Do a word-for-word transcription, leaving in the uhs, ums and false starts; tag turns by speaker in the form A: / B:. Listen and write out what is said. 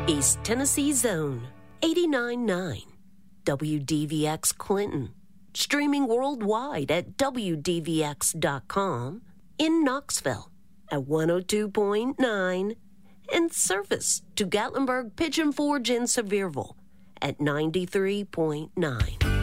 A: East Tennessee Zone, eighty-nine point nine. W D V X Clinton, streaming worldwide at W D V X dot com. In Knoxville at one oh two point nine. And service to Gatlinburg, Pigeon Forge, and Sevierville at ninety-three point nine.